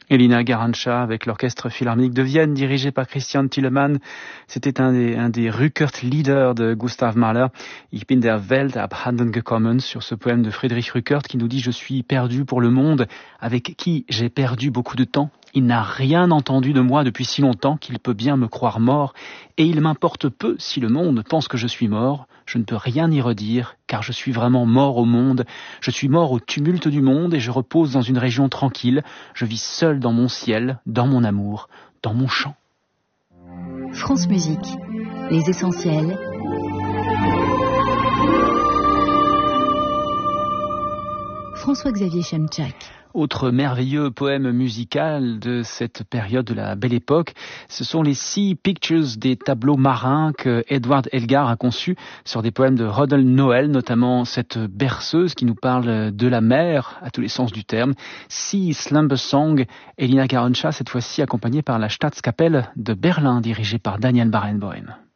Elina Garantscha avec l'Orchestre Philharmonique de Vienne dirigé par Christian Thielemann. C'était un des Rückert-Lieder de Gustav Mahler. Ich bin der Welt abhanden gekommen, sur ce poème de Friedrich Rückert qui nous dit « Je suis perdu pour le monde, avec qui j'ai perdu beaucoup de temps. Il n'a rien entendu de moi depuis si longtemps qu'il peut bien me croire mort, et il m'importe peu si le monde pense que je suis mort. Je ne peux rien y redire, car je suis vraiment mort au monde. Je suis mort au tumulte du monde et je repose dans une région tranquille. Je vis seul dans mon ciel, dans mon amour, dans mon chant. » France Musique, les essentiels. François-Xavier Chemchak. Autre merveilleux poème musical de cette période de la Belle Époque, ce sont les Sea Pictures, des tableaux marins que Edward Elgar a conçus sur des poèmes de Rodel Noel, notamment cette berceuse qui nous parle de la mer, à tous les sens du terme. Sea Slumber Song, Elina Garantscha, cette fois-ci accompagnée par la Staatskapelle de Berlin, dirigée par Daniel Barenboim.